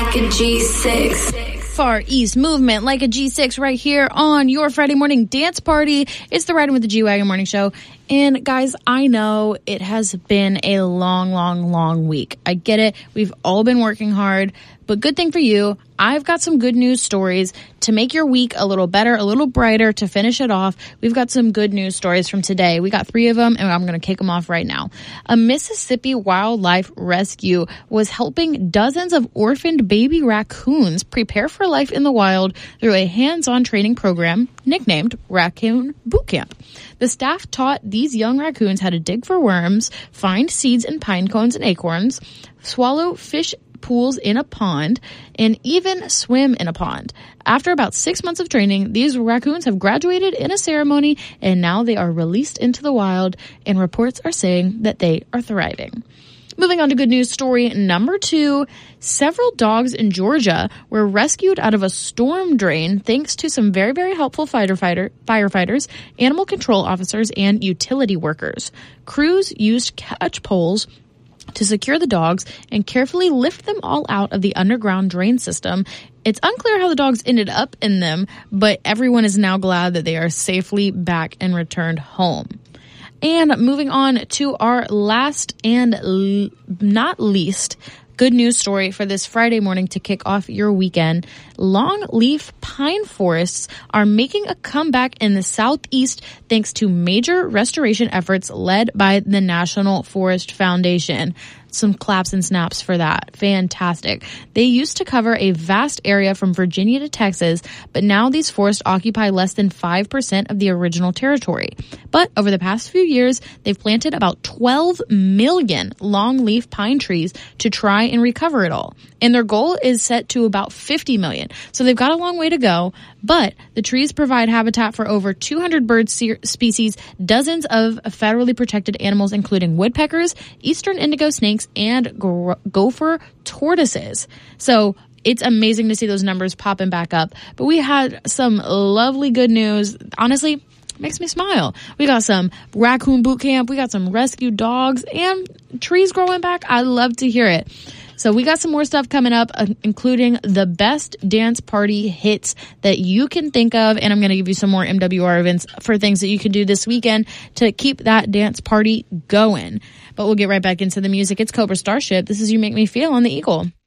like a G6. Far East movement like a G6 right here on your Friday morning dance party. It's the Riding with the G-Wagon morning show. And guys, I know it has been a long week. I get it. We've all been working hard, but good thing for you, I've got some good news stories to make your week a little better, a little brighter, to finish it off. We've got some good news stories from today. We got 3 of them, and I'm going to kick them off right now. A Mississippi wildlife rescue was helping dozens of orphaned baby raccoons prepare for life in the wild through a hands-on training program nicknamed Raccoon Boot Camp. The staff taught these young raccoons how to dig for worms, find seeds in pine cones and acorns, swallow fish pools in a pond, and even swim in a pond. After about 6 months of training, these raccoons have graduated in a ceremony, and now they are released into the wild, and reports are saying that they are thriving. Moving on to good news story number 2, several dogs in Georgia were rescued out of a storm drain thanks to some very helpful firefighters, animal control officers, and utility workers. Crews used catch poles to secure the dogs and carefully lift them all out of the underground drain system. It's unclear how the dogs ended up in them, but everyone is now glad that they are safely back and returned home. And moving on to our last and not least good news story for this Friday morning to kick off your weekend. Longleaf pine forests are making a comeback in the Southeast thanks to major restoration efforts led by the National Forest Foundation. Some claps and snaps for that. Fantastic. They used to cover a vast area from Virginia to Texas, but now these forests occupy less than 5% of the original territory. But over the past few years, they've planted about 12 million longleaf pine trees to try and recover it all. And their goal is set to about 50 million. So they've got a long way to go, but the trees provide habitat for over 200 bird species, dozens of federally protected animals, including woodpeckers, eastern indigo snakes, and gopher tortoises. So it's amazing to see those numbers popping back up. But we had some lovely good news. Honestly, makes me smile. We got some raccoon boot camp. We got some rescue dogs and trees growing back. I love to hear it. So we got some more stuff coming up, including the best dance party hits that you can think of. And I'm going to give you some more MWR events for things that you can do this weekend to keep that dance party going. But we'll get right back into the music. It's Cobra Starship. This is You Make Me Feel on the Eagle.